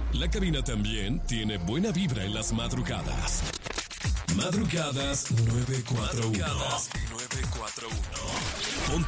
La cabina también tiene buena vibra en las madrugadas. Madrugadas 941. Ponte